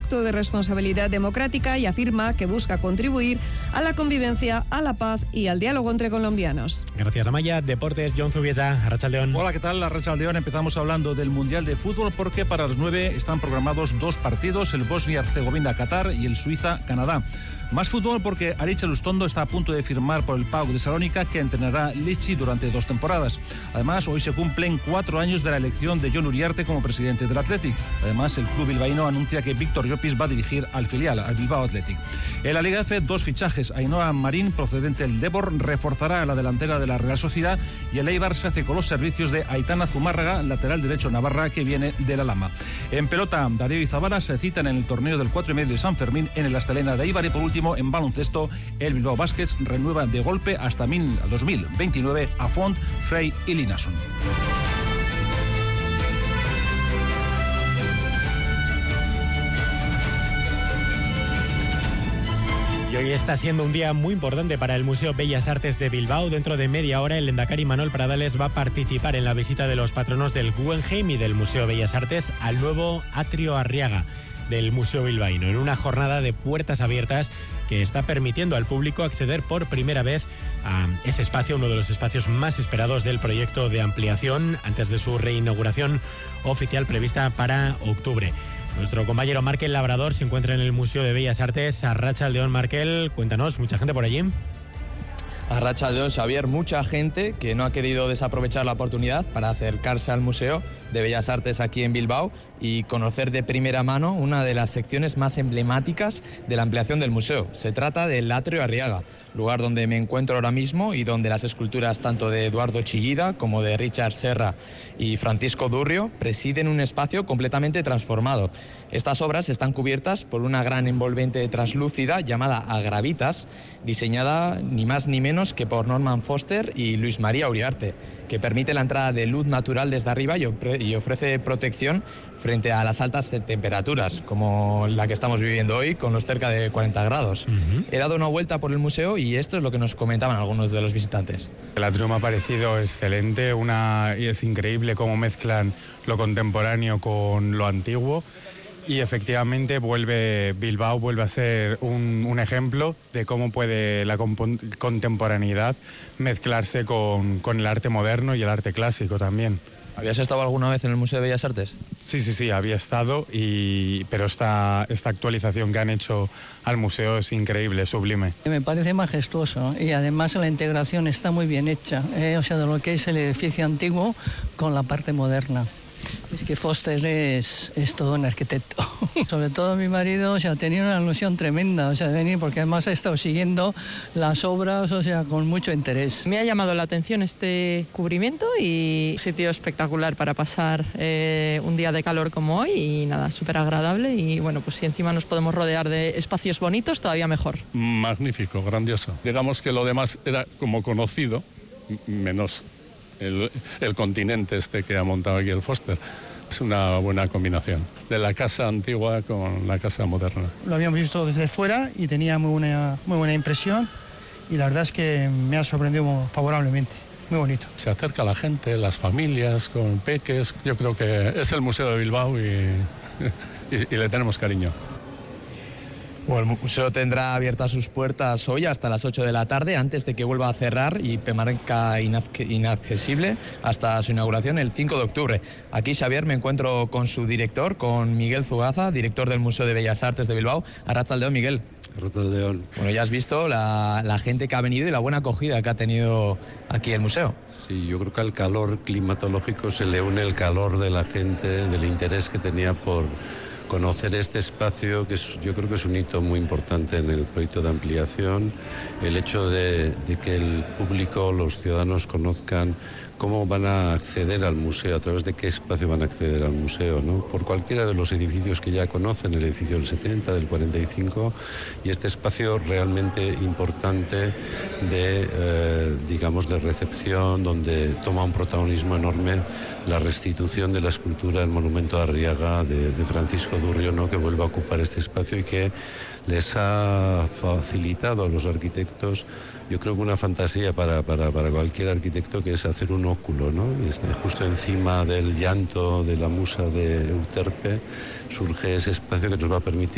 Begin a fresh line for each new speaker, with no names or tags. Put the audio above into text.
acto de responsabilidad democrática y afirma que busca contribuir a la convivencia, a la paz y al diálogo entre colombianos.
Gracias, Amaya. Deportes, Jon Zubieta, Arratsaldeon.
Hola, ¿qué tal? Arratsaldeon. Empezamos hablando del Mundial de Fútbol porque para las 9 están programados 2 partidos, el Bosnia-Herzegovina-Qatar y el Suiza-Canadá. Más fútbol porque Aritz Lustondo está a punto de firmar por el PAOK de Salónica, que entrenará Lichi durante 2 temporadas. Además, hoy se cumplen 4 años de la elección de Jon Uriarte como presidente del Athletic. Además, el club bilbaíno anuncia que Víctor Llopis va a dirigir al filial, al Bilbao Athletic. En la Liga F, 2 fichajes. Ainhoa Marín, procedente del Depor, reforzará a la delantera de la Real Sociedad, y el Eibar se hace con los servicios de Aitana Zumárraga, lateral derecho navarra, que viene de la Lama. En pelota, Darío y Zabala se citan en el torneo del 4,5 de San Fermín en el Astelena de Eibar. Y por último, en baloncesto, el Bilbao Baskets renueva de golpe hasta 2029 a Font, Frey y Linason.
Y hoy está siendo un día muy importante para el Museo Bellas Artes de Bilbao. Dentro de media hora, el lehendakari Manuel Pradales va a participar en la visita de los patronos del Guggenheim y del Museo Bellas Artes al nuevo Atrio Arriaga del Museo Bilbaíno, en una jornada de puertas abiertas que está permitiendo al público acceder por primera vez a ese espacio, uno de los espacios más esperados del proyecto de ampliación, antes de su reinauguración oficial prevista para octubre. Nuestro compañero Markel Labrador se encuentra en el Museo de Bellas Artes. Arratsaldeon, Markel, cuéntanos, ¿mucha gente por allí?
Arratsaldeon, Xavier, mucha gente que no ha querido desaprovechar la oportunidad para acercarse al Museo de Bellas Artes aquí en Bilbao y conocer de primera mano una de las secciones más emblemáticas de la ampliación del museo. Se trata del Atrio Arriaga, lugar donde me encuentro ahora mismo y donde las esculturas tanto de Eduardo Chillida como de Richard Serra y Francisco Durrio presiden un espacio completamente transformado. Estas obras están cubiertas por una gran envolvente translúcida llamada Agravitas, diseñada ni más ni menos que por Norman Foster y Luis María Uriarte, que permite la entrada de luz natural desde arriba y ofrece protección frente a las altas temperaturas, como la que estamos viviendo hoy, con los cerca de 40 grados. He dado una vuelta por el museo y esto es lo que nos comentaban algunos de los visitantes.
El atrio me ha parecido excelente, y es increíble cómo mezclan lo contemporáneo con lo antiguo. Y efectivamente Bilbao vuelve a ser un ejemplo de cómo puede la contemporaneidad mezclarse con el arte moderno y el arte clásico también.
¿Habías estado alguna vez en el Museo de Bellas Artes?
Sí, había estado, pero esta actualización que han hecho al museo es increíble, sublime.
Me parece majestuoso y además la integración está muy bien hecha, de lo que es el edificio antiguo con la parte moderna. Es que Foster es todo un arquitecto. Sobre todo mi marido tenía una ilusión tremenda de venir, porque además ha estado siguiendo las obras con mucho interés.
Me ha llamado la atención este cubrimiento y un sitio espectacular para pasar un día de calor como hoy y nada, súper agradable y bueno, pues si encima nos podemos rodear de espacios bonitos, todavía mejor.
Magnífico, grandioso. Digamos que lo demás era como conocido, menos el continente que ha montado aquí el Foster. Es una buena combinación de la casa antigua con la casa moderna.
Lo habíamos visto desde fuera y tenía muy buena impresión y la verdad es que me ha sorprendido favorablemente. Muy bonito. Se acerca la gente, las familias con peques. Yo creo que es el Museo de Bilbao y le tenemos cariño.
Bueno, el museo tendrá abiertas sus puertas hoy hasta las 8 de la tarde, antes de que vuelva a cerrar y permanezca inaccesible hasta su inauguración el 5 de octubre. Aquí, Xavier, me encuentro con su director, con Miguel Zugaza, director del Museo de Bellas Artes de Bilbao. Arratsaldeon, Miguel.
Arratsaldeon.
Bueno, ya has visto la gente que ha venido y la buena acogida que ha tenido aquí el museo.
Sí, yo creo que al calor climatológico se le une el calor de la gente, del interés que tenía por conocer este espacio, que yo creo que es un hito muy importante en el proyecto de ampliación, el hecho de que el público, los ciudadanos conozcan cómo van a acceder al museo, a través de qué espacio van a acceder al museo, ¿no? Por cualquiera de los edificios que ya conocen, el edificio del 70, del 45, y este espacio realmente importante de recepción, donde toma un protagonismo enorme la restitución de la escultura del monumento a Arriaga de Francisco Durrio, ¿no? Que vuelve a ocupar este espacio y que les ha facilitado a los arquitectos, yo creo que una fantasía para cualquier arquitecto, que es hacer un óculo, ¿no? Y justo encima del llanto de la musa de Euterpe surge ese espacio que nos va a permitir